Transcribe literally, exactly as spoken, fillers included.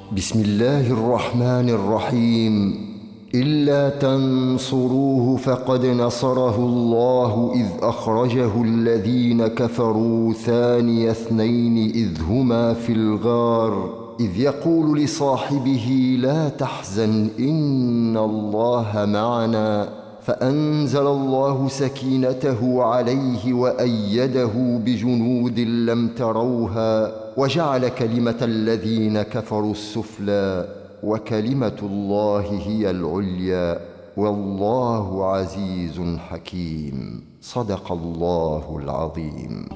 بسم الله الرحمن الرحيم. إلا تنصروه فقد نصره الله إذ أخرجه الذين كفروا ثاني اثنين إذ هما في الغار إذ يقول لصاحبه لا تحزن إن الله معنا فأنزل الله سكينته عليه وأيده بجنود لم تروها وجعل كلمة الذين كفروا السفلى وكلمة الله هي العليا والله عزيز حكيم. صدق الله العظيم.